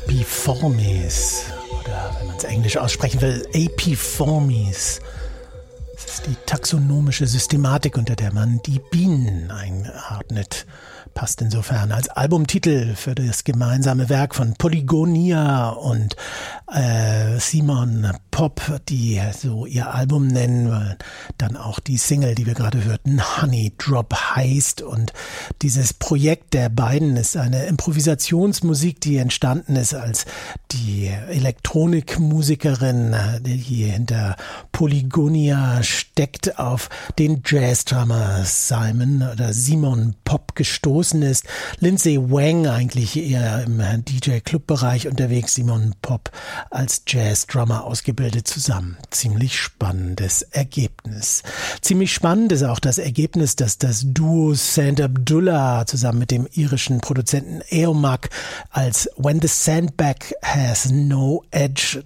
Apiformes, oder wenn man es Englisch aussprechen will, Apiformes. Das ist die taxonomische Systematik, unter der man die Bienen einordnet. Passt insofern als Albumtitel für das gemeinsame Werk von Polygonia und Simon Pop, die so ihr Album nennen, dann auch die Single, die wir gerade hörten, Honey Drop heißt. Und dieses Projekt der beiden ist eine Improvisationsmusik, die entstanden ist, als die Elektronikmusikerin, die hinter Polygonia steckt, auf den Jazzdrummer Simon Pop gestoßen ist. Lindsay Wang eigentlich eher im DJ-Club-Bereich unterwegs, Simon Pop als Jazzdrummer ausgebildet zusammen. Ziemlich spannendes Ergebnis. Ziemlich spannend ist auch das Ergebnis, dass das Duo St. Abdullah zusammen mit dem irischen Produzenten Eomak als When the Sandbox Has No Edge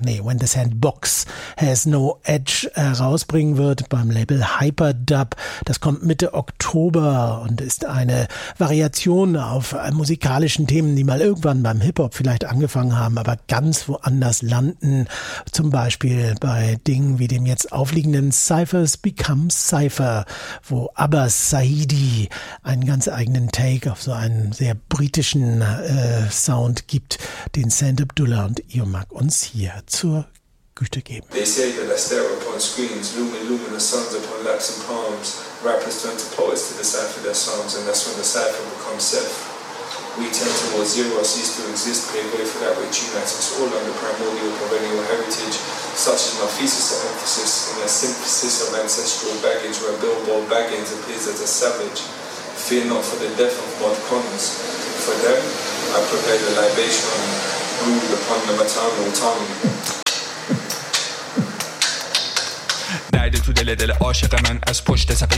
herausbringen wird beim Label Hyperdub. Das kommt Mitte Oktober und ist eine Variation auf musikalischen Themen, die mal irgendwann beim Hip-Hop vielleicht angefangen haben, aber ganz woanders landen. Zum Beispiel bei Dingen wie dem jetzt aufliegenden Cyphers Become Cypher, wo Abbas Saidi einen ganz eigenen Take auf so einen sehr britischen Sound gibt, den St. Abdullah und Eomak uns hier zur Güte geben. They say that I stare upon screens, luminous suns upon laps and palms. Rappers turn to poets to decipher their songs, and that's when the cipher becomes self. We tend towards zero, cease to exist, pave way for that which unites us all under primordial perennial heritage. Such is my thesis of emphasis in a synthesis of ancestral baggage, where Bilbo Baggins appears as a savage. Fear not for the death of mod cons. For them, I prepare the libation brewed upon the maternal tongue. نایده تو دل عاشق من از پشت صفحه